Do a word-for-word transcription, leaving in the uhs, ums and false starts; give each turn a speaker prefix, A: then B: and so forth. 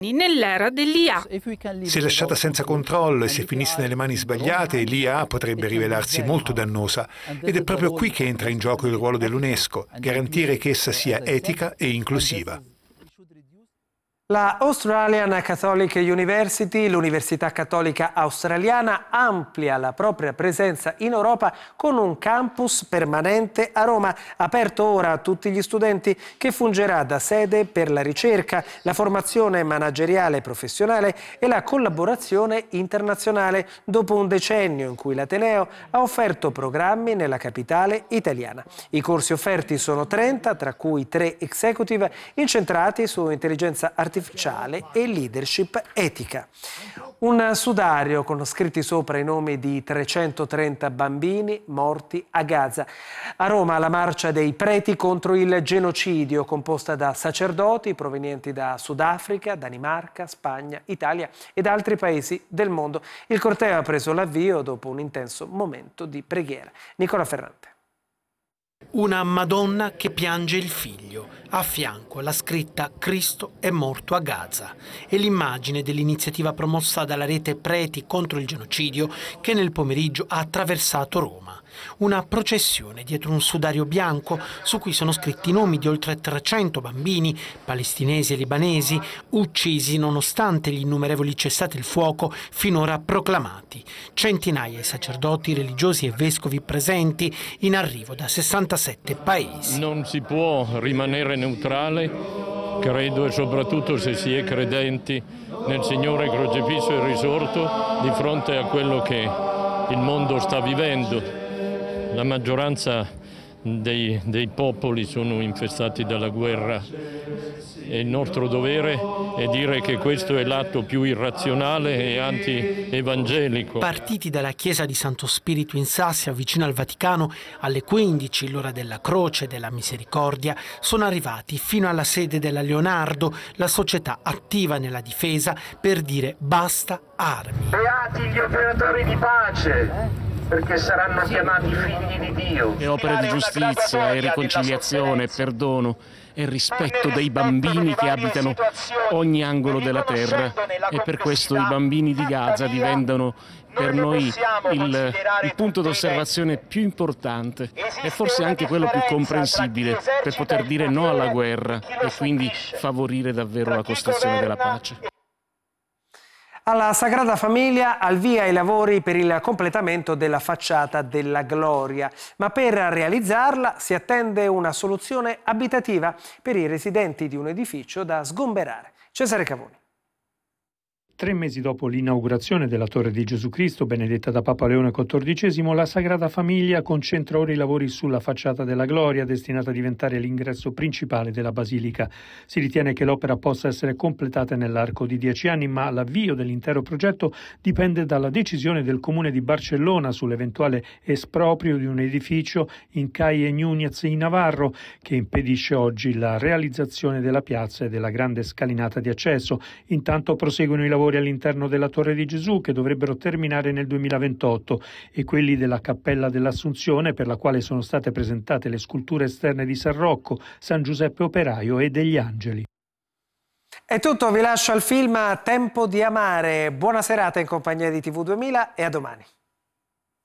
A: nell'era dell'I A.
B: Se lasciata senza controllo e se finisse nelle mani sbagliate, l'I A potrebbe rivelarsi molto dannosa. Ed è proprio qui che entra in gioco il ruolo dell'UNESCO, garantire che essa sia etica e inclusiva.
C: La Australian Catholic University, l'Università Cattolica Australiana, amplia la propria presenza in Europa con un campus permanente a Roma, aperto ora a tutti gli studenti, che fungerà da sede per la ricerca, la formazione manageriale e professionale e la collaborazione internazionale, dopo un decennio in cui l'Ateneo ha offerto programmi nella capitale italiana. I corsi offerti sono trenta, tra cui tre executive incentrati su intelligenza artificiale e leadership etica. Un sudario con scritti sopra i nomi di trecentotrenta bambini morti a Gaza. A Roma la marcia dei preti contro il genocidio, composta da sacerdoti provenienti da Sudafrica, Danimarca, Spagna, Italia ed altri paesi del mondo. Il corteo ha preso l'avvio dopo un intenso momento di preghiera. Nicola Ferrante.
D: Una Madonna che piange il figlio, a fianco la scritta «Cristo è morto a Gaza» e l'immagine dell'iniziativa promossa dalla rete Preti contro il genocidio che nel pomeriggio ha attraversato Roma. Una processione dietro un sudario bianco su cui sono scritti i nomi di oltre trecento bambini, palestinesi e libanesi, uccisi nonostante gli innumerevoli cessate il fuoco finora proclamati. Centinaia di sacerdoti, religiosi e vescovi presenti, in arrivo da sessantasette paesi.
E: Non si può rimanere neutrale, credo, e soprattutto se si è credenti nel Signore crocifisso e risorto, di fronte a quello che il mondo sta vivendo. La maggioranza dei, dei popoli sono infestati dalla guerra e il nostro dovere è dire che questo è l'atto più irrazionale e anti-evangelico.
D: Partiti dalla chiesa di Santo Spirito in Sassia, vicino al Vaticano, alle quindici, l'ora della croce e della misericordia, sono arrivati fino alla sede della Leonardo, la società attiva nella difesa, per dire basta armi.
F: Beati gli operatori di pace, perché saranno chiamati figli di Dio.
G: E opere di giustizia e riconciliazione, perdono e rispetto dei bambini che abitano ogni angolo della terra. E per questo i bambini di Gaza diventano per noi il, il punto d'osservazione più importante e forse anche quello più comprensibile per poter dire no alla guerra e quindi favorire davvero la costruzione della pace.
C: Alla Sagrada Famiglia al via i lavori per il completamento della facciata della Gloria, ma per realizzarla si attende una soluzione abitativa per i residenti di un edificio da sgomberare. Cesare Cavoni.
H: Tre mesi dopo l'inaugurazione della Torre di Gesù Cristo, benedetta da Papa Leone quattordicesimo, la Sagrada Famiglia concentra ora i lavori sulla facciata della Gloria, destinata a diventare l'ingresso principale della Basilica. Si ritiene che l'opera possa essere completata nell'arco di dieci anni, ma l'avvio dell'intero progetto dipende dalla decisione del Comune di Barcellona sull'eventuale esproprio di un edificio in Calle Núñez in Navarro, che impedisce oggi la realizzazione della piazza e della grande scalinata di accesso. Intanto proseguono i lavori all'interno della Torre di Gesù, che dovrebbero terminare nel duemilaventotto, e quelli della Cappella dell'Assunzione, per la quale sono state presentate le sculture esterne di San Rocco, San Giuseppe Operaio e degli Angeli.
C: È tutto, vi lascio al film Tempo di amare. Buona serata in compagnia di T V duemila e a domani.